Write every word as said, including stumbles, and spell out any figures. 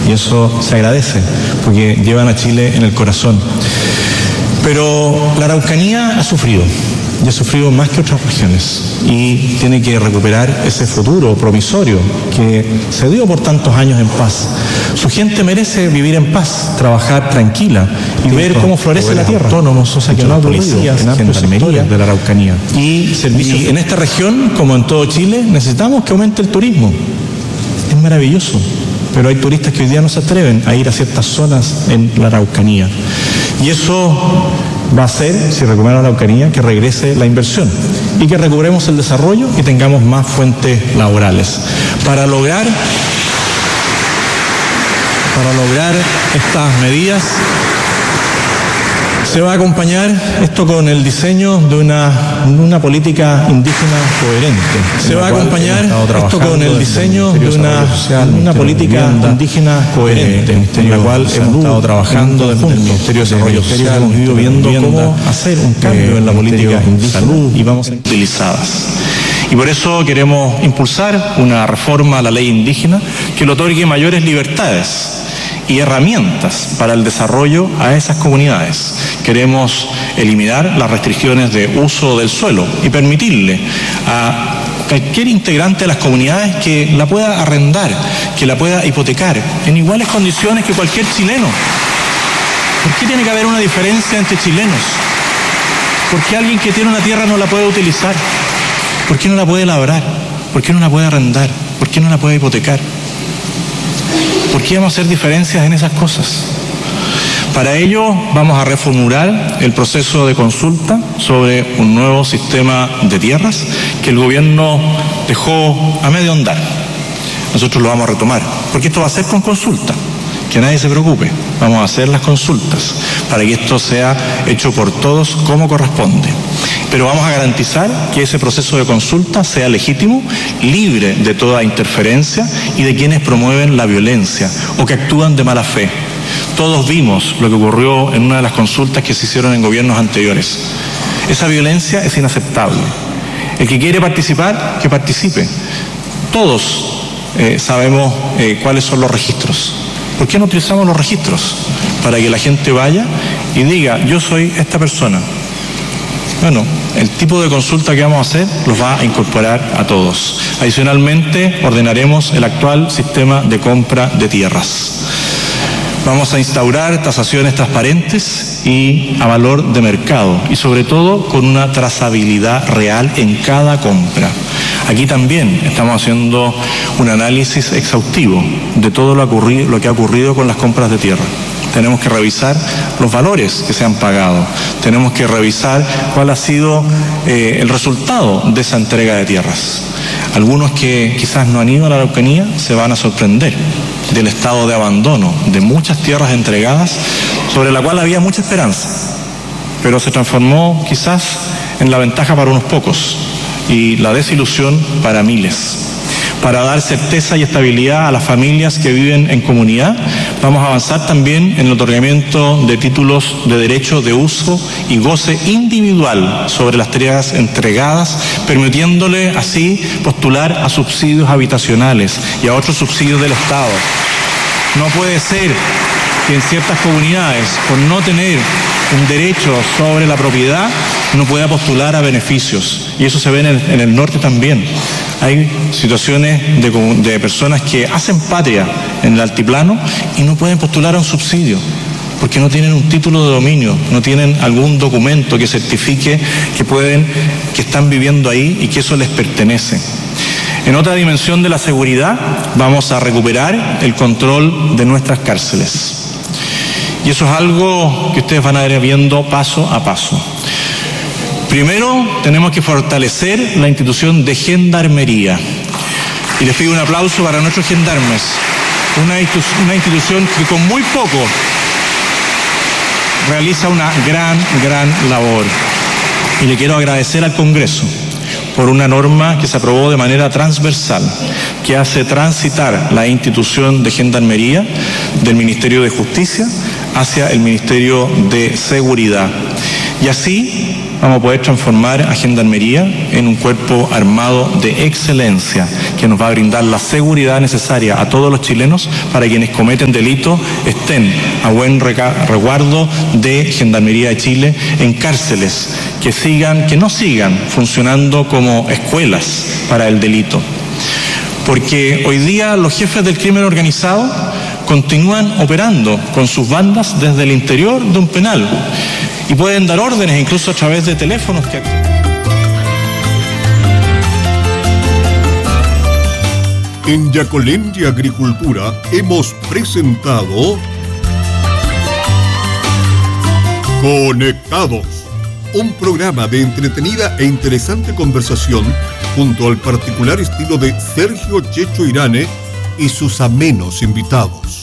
y eso se agradece, porque llevan a Chile en el corazón. Pero la Araucanía ha sufrido, y ha sufrido más que otras regiones, y tiene que recuperar ese futuro promisorio que se dio por tantos años en paz. Su gente merece vivir en paz, trabajar tranquila y ver cómo florece la tierra. Autónomos, o sea, que no hay policías, gendarmería de la Araucanía. Y, y en esta región, como en todo Chile, necesitamos que aumente el turismo. Es maravilloso, pero hay turistas que hoy día no se atreven a ir a ciertas zonas en la Araucanía. Y eso va a hacer, si recuperamos la Araucanía, que regrese la inversión y que recuperemos el desarrollo y tengamos más fuentes laborales. Para lograr, para lograr estas medidas, se va a acompañar esto con el diseño de una, una política indígena coherente. Se va a acompañar esto con el diseño de una, una política indígena coherente, en la cual hemos estado trabajando desde el Ministerio de Desarrollo Social, hemos ido viendo cómo hacer un cambio en la política indígena y vamos a utilizadas. Y por eso queremos impulsar una reforma a la ley indígena que le otorgue mayores libertades y herramientas para el desarrollo a esas comunidades. Queremos eliminar las restricciones de uso del suelo y permitirle a cualquier integrante de las comunidades que la pueda arrendar, que la pueda hipotecar en iguales condiciones que cualquier chileno. ¿Por qué tiene que haber una diferencia entre chilenos? ¿Por qué alguien que tiene una tierra no la puede utilizar? ¿Por qué no la puede labrar? ¿Por qué no la puede arrendar? ¿Por qué no la puede hipotecar? ¿Por qué vamos a hacer diferencias en esas cosas? Para ello vamos a reformular el proceso de consulta sobre un nuevo sistema de tierras que el gobierno dejó a medio andar. Nosotros lo vamos a retomar, porque esto va a ser con consulta. Que nadie se preocupe, vamos a hacer las consultas para que esto sea hecho por todos como corresponde. Pero vamos a garantizar que ese proceso de consulta sea legítimo, libre de toda interferencia y de quienes promueven la violencia o que actúan de mala fe. Todos vimos lo que ocurrió en una de las consultas que se hicieron en gobiernos anteriores. Esa violencia es inaceptable. El que quiere participar, que participe. Todos eh, sabemos eh, cuáles son los registros. ¿Por qué no utilizamos los registros? Para que la gente vaya y diga, yo soy esta persona. Bueno, el tipo de consulta que vamos a hacer los va a incorporar a todos. Adicionalmente, ordenaremos el actual sistema de compra de tierras. Vamos a instaurar tasaciones transparentes y a valor de mercado y sobre todo con una trazabilidad real en cada compra. Aquí también estamos haciendo un análisis exhaustivo de todo lo, ocurrido, lo que ha ocurrido con las compras de tierra. Tenemos que revisar los valores que se han pagado. Tenemos que revisar cuál ha sido eh, el resultado de esa entrega de tierras. Algunos que quizás no han ido a la Araucanía se van a sorprender del estado de abandono de muchas tierras entregadas sobre la cual había mucha esperanza, pero se transformó quizás en la ventaja para unos pocos y la desilusión para miles. Para dar certeza y estabilidad a las familias que viven en comunidad, vamos a avanzar también en el otorgamiento de títulos de derecho de uso y goce individual sobre las tierras entregadas, permitiéndole así postular a subsidios habitacionales y a otros subsidios del Estado. No puede ser que en ciertas comunidades, por no tener un derecho sobre la propiedad, no pueda postular a beneficios. Y eso se ve en el, en el norte también. Hay situaciones de, de personas que hacen patria en el altiplano y no pueden postular a un subsidio porque no tienen un título de dominio, no tienen algún documento que certifique que pueden, que están viviendo ahí y que eso les pertenece. En otra dimensión de la seguridad, vamos a recuperar el control de nuestras cárceles. Y eso es algo que ustedes van a ir viendo paso a paso. Primero, tenemos que fortalecer la institución de gendarmería. Y les pido un aplauso para nuestros gendarmes. Una, institu- una institución que con muy poco realiza una gran, gran labor. Y le quiero agradecer al Congreso por una norma que se aprobó de manera transversal, que hace transitar la institución de gendarmería del Ministerio de Justicia hacia el Ministerio de Seguridad. Y así vamos a poder transformar a Gendarmería en un cuerpo armado de excelencia que nos va a brindar la seguridad necesaria a todos los chilenos para quienes cometen delitos estén a buen resguardo de Gendarmería de Chile en cárceles que sigan, que no sigan funcionando como escuelas para el delito. Porque hoy día los jefes del crimen organizado continúan operando con sus bandas desde el interior de un penal y pueden dar órdenes incluso a través de teléfonos que... En Yacolén y Agricultura hemos presentado Conectados, un programa de entretenida e interesante conversación junto al particular estilo de Sergio Checho Irane y sus amenos invitados.